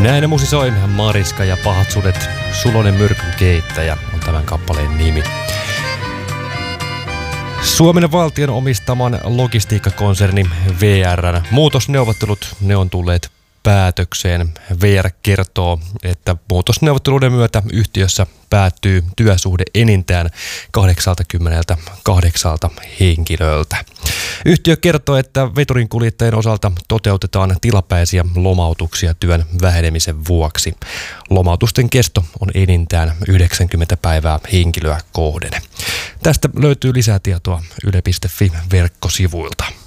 Näin musisoi Mariska ja Pahat sudet, Suloinen myrkyn keittäjä on tämän kappaleen nimi. Suomen valtion omistaman logistiikkakonserni VR:n muutosneuvottelut, ne on tulleet päätökseen. VR kertoo, että muutosneuvotteluiden myötä yhtiössä päättyy työsuhde enintään 88 henkilöltä. Yhtiö kertoo, että veturinkuljettajien osalta toteutetaan tilapäisiä lomautuksia työn vähenemisen vuoksi. Lomautusten kesto on enintään 90 päivää henkilöä kohden. Tästä löytyy lisää tietoa yle.fi-verkkosivuilta.